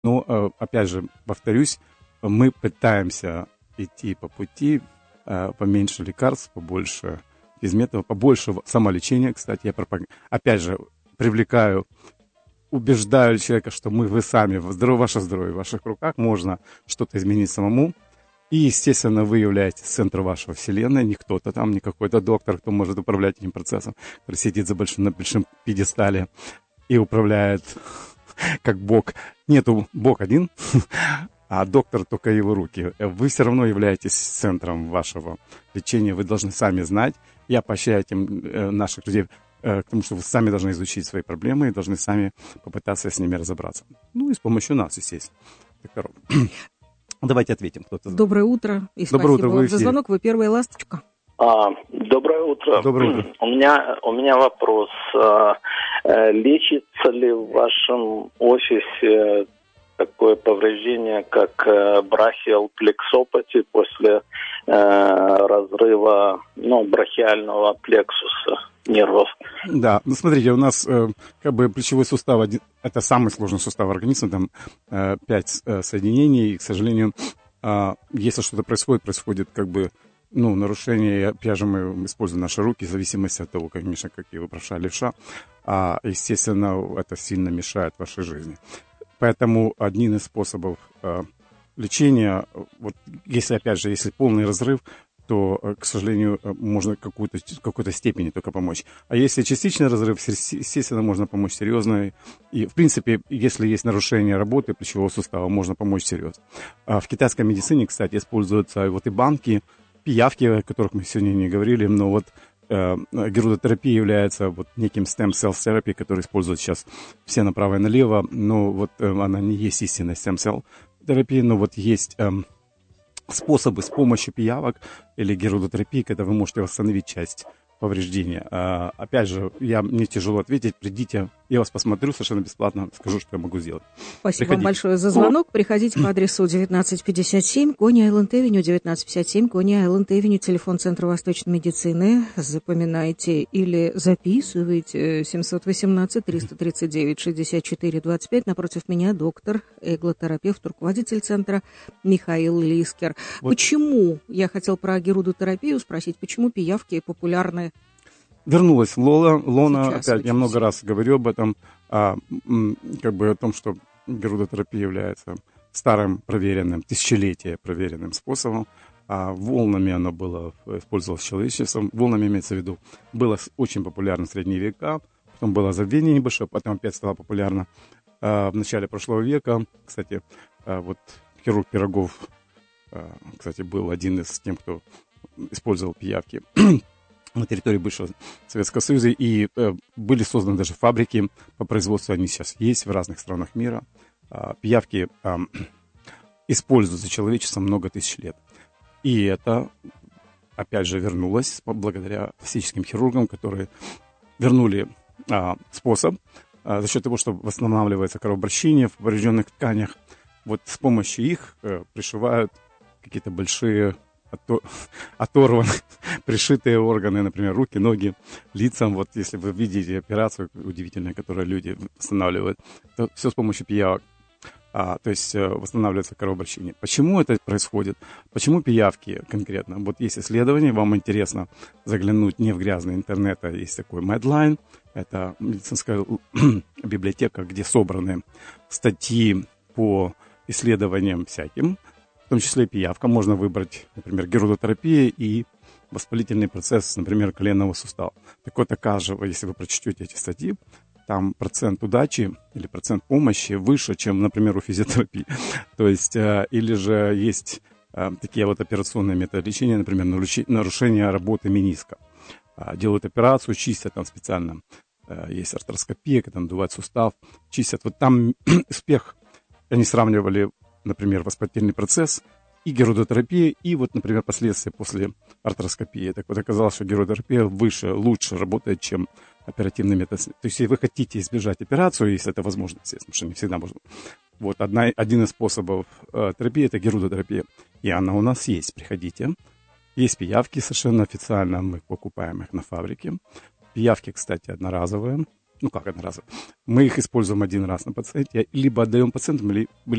Но, опять же, повторюсь, мы пытаемся идти по пути, поменьше лекарств, побольше физметов, побольше самолечения, кстати. Я опять же убеждаю человека, что вы сами, ваше здоровье в ваших руках, можно что-то изменить самому. И, естественно, вы являетесь центром вашего вселенной, не кто-то там, не какой-то доктор, кто может управлять этим процессом, который сидит на большом пьедестале и управляет как Бог. Нету Бог один, а доктор только его руки. Вы все равно являетесь центром вашего лечения, вы должны сами знать. Я поощряю наших людей к тому, что вы сами должны изучить свои проблемы и должны сами попытаться с ними разобраться. Ну и с помощью нас, естественно, докторов. Давайте ответим. Доброе утро. И Доброе утро, спасибо за звонок. Вы первая ласточка. Доброе утро. Доброе утро. У меня вопрос. Лечится ли в вашем офисе такое повреждение, как брахиал плексопатия после разрыва брахиального плексуса нервов? Да, смотрите, у нас плечевой сустав это самый сложный сустав организма, там 5 соединений, и, к сожалению, если что-то происходит нарушение, опять же, мы используем наши руки в зависимости от того, конечно, какие вы правша, левша, естественно, это сильно мешает вашей жизни. Поэтому один из способов лечения, если полный разрыв, то, к сожалению, можно какой-то степени только помочь. А если частичный разрыв, естественно, можно помочь серьезно. И, в принципе, если есть нарушение работы плечевого сустава, можно помочь серьезно. В китайской медицине, кстати, используются и банки, пиявки, о которых мы сегодня не говорили, но герудотерапия является неким stem cell therapy, который используют сейчас все направо и налево, но она не есть истинная stem cell терапия, но есть способы с помощью пиявок или герудотерапии, когда вы можете восстановить часть повреждения. Опять же, мне тяжело ответить, придите, я вас посмотрю совершенно бесплатно, скажу, что я могу сделать. Спасибо вам большое за звонок. Приходите по адресу 1957, Кони Айленд-Эвеню, 1957, Кони Айленд-Эвеню, телефон Центра Восточной медицины. Запоминайте или записывайте 718-339-64-25. Напротив меня доктор, эглотерапевт, руководитель центра Михаил Лискер. Почему, я хотел про герудотерапию спросить, почему пиявки популярны? Вернулась Лона. Сейчас, опять, я много раз говорю об этом, о том, что герудотерапия является старым проверенным, тысячелетия проверенным способом. Волнами оно использовалось человечеством. Волнами имеется в виду, было очень популярно в средние века, потом было забвение небольшое, потом опять стало популярно в начале прошлого века. Кстати, хирург Пирогов, был один из тех, кто использовал пиявки на территории бывшего Советского Союза, и были созданы даже фабрики по производству, они сейчас есть в разных странах мира. Пиявки используются человечеством много тысяч лет. И это, опять же, вернулось благодаря пластическим хирургам, которые вернули способ за счет того, что восстанавливается кровообращение в поврежденных тканях. С помощью их пришивают какие-то большие оторванные, пришитые органы, например, руки, ноги, лицам. Если вы видите операцию удивительную, которую люди восстанавливают, то все с помощью пиявок. То есть восстанавливается кровообращение. Почему это происходит? Почему пиявки конкретно? Есть исследование, вам интересно заглянуть не в грязный интернет, а есть такой Medline. Это медицинская библиотека, где собраны статьи по исследованиям всяким, в том числе и пиявка. Можно выбрать, например, герудотерапия и воспалительный процесс, например, коленного сустава. Так вот, окажется, если вы прочтете эти статьи, там процент удачи или процент помощи выше, чем, например, у физиотерапии. То есть, или же есть такие операционные методы лечения, например, нарушение работы мениска. Делают операцию, чистят там специально. Есть артроскопия, когда надувают сустав, чистят. Там успех, они сравнивали, например, воспалительный процесс и герудотерапия, и например, последствия после артроскопии. Так оказалось, что герудотерапия лучше работает, чем оперативный метод. То есть, если вы хотите избежать операцию, если это возможно, естественно, потому что не всегда можно. Один из способов терапии – это герудотерапия. И она у нас есть. Приходите. Есть пиявки совершенно официально, мы покупаем их на фабрике. Пиявки, кстати, одноразовые. Одноразовые. Мы их используем один раз на пациенте, либо отдаем пациентам, либо